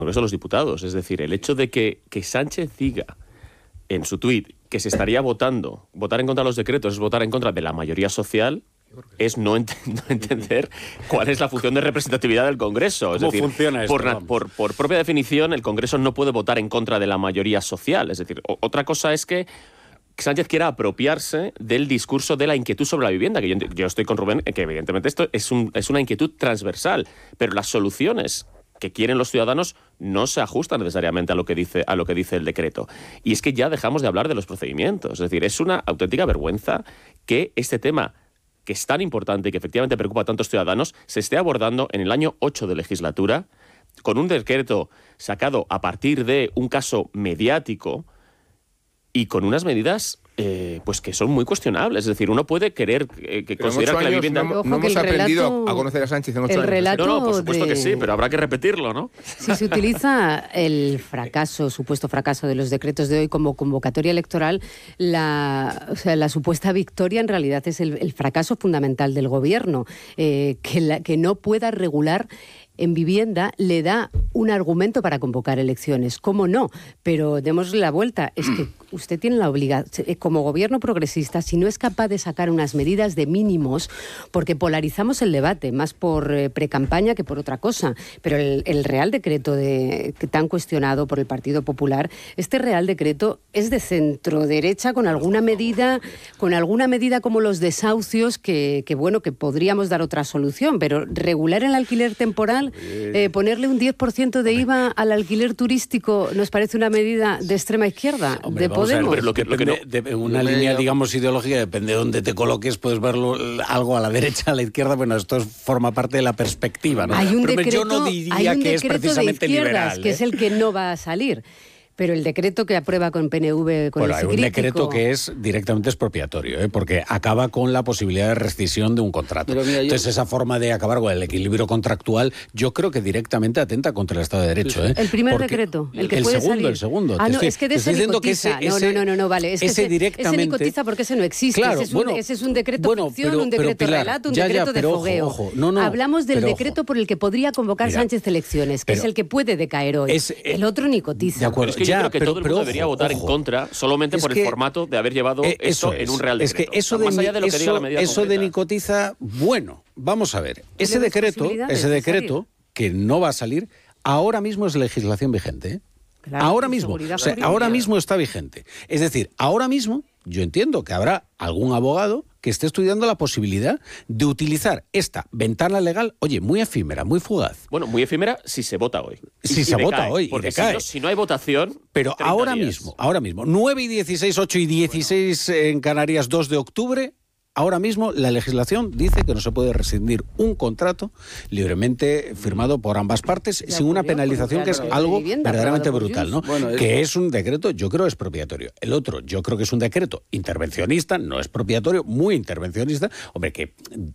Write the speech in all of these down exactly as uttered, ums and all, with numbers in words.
Congreso de los Diputados. Es decir, el hecho de que, que Sánchez diga en su tuit que se estaría votando, votar en contra de los decretos es votar en contra de la mayoría social, es no, ent no entender cuál es la función de representatividad del Congreso. Es ¿Cómo decir, funciona esto? por, por, por propia definición, el Congreso no puede votar en contra de la mayoría social. Es decir, o, otra cosa es que Sánchez quiera apropiarse del discurso de la inquietud sobre la vivienda, que yo, yo estoy con Rubén, que evidentemente esto es, un, es una inquietud transversal, pero las soluciones que quieren los ciudadanos no se ajustan necesariamente a lo que dice a lo que dice el decreto. Y es que ya dejamos de hablar de los procedimientos. Es decir, es una auténtica vergüenza que este tema, que es tan importante y que efectivamente preocupa a tantos ciudadanos, se esté abordando en el año ocho de legislatura, con un decreto sacado a partir de un caso mediático y con unas medidas eh, pues que son muy cuestionables. Es decir, uno puede querer eh, que considerar que la vivienda... No, no hemos aprendido relato, a conocer a Sánchez en ocho años. Relato no, no, por supuesto de... que sí, pero habrá que repetirlo, ¿no? Si se utiliza el fracaso, supuesto fracaso de los decretos de hoy como convocatoria electoral, la, o sea, la supuesta victoria en realidad es el, el fracaso fundamental del gobierno, eh, que, la, que no pueda regular en vivienda le da un argumento para convocar elecciones. ¿Cómo no? Pero demos la vuelta. Es que usted tiene la obligación, como gobierno progresista, si no es capaz de sacar unas medidas de mínimos, porque polarizamos el debate, más por eh, precampaña que por otra cosa. Pero el, el Real Decreto de, que tan cuestionado por el Partido Popular, este Real Decreto es de centro-derecha con alguna medida, con alguna medida como los desahucios que, que bueno, que podríamos dar otra solución, pero regular el alquiler temporal, Eh, ponerle un diez por ciento de I V A al alquiler turístico, ¿nos parece una medida de extrema izquierda? Hombre, de Podemos. Ver, lo que, lo que no, de una línea, digamos, ideológica, depende de dónde te coloques, puedes verlo algo a la derecha, a la izquierda. Bueno, esto es, forma parte de la perspectiva, ¿no? Hay un Pero decreto, yo no diría hay un que es decreto precisamente de izquierdas, liberal, ¿eh? que es el que no va a salir. Pero el decreto que aprueba con P N V, con bueno, el hay un crítico... decreto que es directamente expropiatorio, ¿eh? Porque acaba con la posibilidad de rescisión de un contrato. Mira, yo... Entonces, esa forma de acabar con el equilibrio contractual, yo creo que directamente atenta contra el Estado de Derecho. ¿eh? El primer Porque decreto, el que el puede segundo, salir. El segundo, Ah, no, estoy, es que de ese nicotiza. Que ese, no, no, no, no, vale. Es ese que directamente... ese nicotiza porque ese no existe. Claro, ese, es un, bueno, ese es un decreto bueno, ficción, pero, un decreto pero, Pilar, relato, un ya, decreto ya, de pero, fogueo. Ojo, ojo. No, no, Hablamos del pero, decreto ojo. por el que podría convocar Mira, Sánchez elecciones, que pero, es el que puede decaer hoy. Es, el otro nicotiza. De acuerdo, es que ya, yo creo que pero, todo el mundo pero, debería ojo, votar ojo. en contra solamente es por que, el formato de haber llevado eh, eso es, en un Real Decreto. Es que eso o sea, de, más allá de lo que eso, diga la medida eso concreta. de nicotiza, bueno, vamos a ver. Ese decreto, ese decreto que no va a salir, ahora mismo es legislación vigente, ¿eh? Claro, ahora mismo, o sea, ahora mismo está vigente. Es decir, ahora mismo yo entiendo que habrá algún abogado que esté estudiando la posibilidad de utilizar esta ventana legal, oye, muy efímera, muy fugaz. Bueno, muy efímera si se vota hoy. Si y, se y vota decae, hoy y porque decae. Si no, si no hay votación... Pero ahora días. mismo, ahora mismo, nueve y dieciséis, ocho y dieciséis bueno. en Canarias, dos de octubre... Ahora mismo la legislación dice que no se puede rescindir un contrato libremente firmado por ambas partes sin una penalización que es algo vivienda, verdaderamente brutal, ¿no? Bueno, es... Que es un decreto, yo creo, expropiatorio. El otro, yo creo que es un decreto intervencionista, no expropiatorio, muy intervencionista. Hombre, que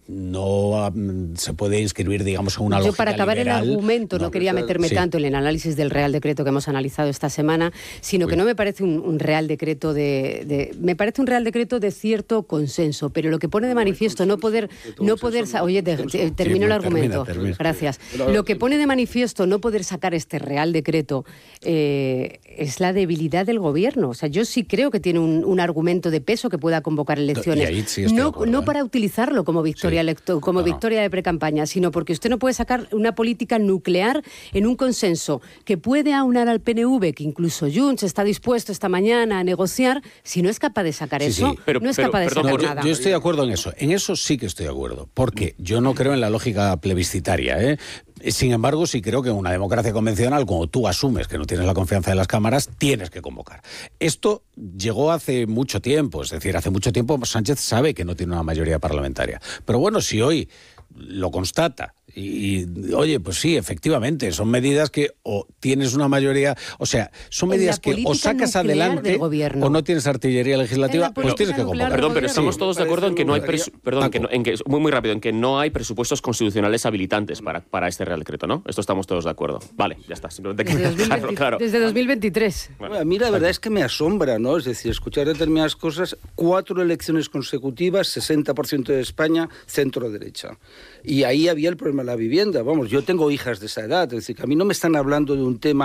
no um, se puede inscribir, digamos, a una lógica Yo para acabar liberal, el argumento no, no quería meterme sí. tanto en el análisis del Real Decreto que hemos analizado esta semana, sino Uy. que no me parece un, un Real Decreto de, de... Me parece un Real Decreto de cierto consenso, pero lo que pone de manifiesto no poder no poder oye de, de, termino sí, el argumento termina, termina. gracias lo que pone de manifiesto no poder sacar este Real Decreto eh, es la debilidad del gobierno. O sea, yo sí creo que tiene un, un argumento de peso que pueda convocar elecciones, sí no, acuerdo, no ¿eh? para utilizarlo como victoria sí. electo, como no, victoria no. de precampaña, sino porque usted no puede sacar una política nuclear en un consenso que puede aunar al P N V, que incluso Junts está dispuesto esta mañana a negociar, si no es capaz de sacar sí, eso sí. Pero, no es pero, capaz de perdón, no, sacar yo, nada. Yo estoy de acuerdo en eso, en eso sí que estoy de acuerdo, porque yo no creo en la lógica plebiscitaria, ¿eh? Sin embargo, sí creo que en una democracia convencional, como tú asumes que no tienes la confianza de las cámaras, tienes que convocar. Esto llegó hace mucho tiempo, es decir, hace mucho tiempo Sánchez sabe que no tiene una mayoría parlamentaria. Pero bueno, si hoy lo constata y, y oye, pues sí, efectivamente, son medidas que o tienes una mayoría, o sea, son medidas que o sacas adelante o no tienes artillería legislativa, pues tienes que convocar. Perdón, pero estamos sí, todos de acuerdo en que no hay presu- perdón, que no, en que muy muy rápido, en que no hay presupuestos constitucionales habilitantes para, para este Real Decreto, ¿no? Esto estamos todos de acuerdo. Vale, ya está, simplemente que desde, dejarlo, claro. Desde dos mil veintitrés. Bueno, a mí la verdad es que me asombra, ¿no? Es decir, escuchar determinadas cosas, cuatro elecciones consecutivas, sesenta por ciento de España, centro derecha. Y ahí había el problema problema la vivienda. Vamos, yo tengo hijas de esa edad, es decir, que a mí no me están hablando de un tema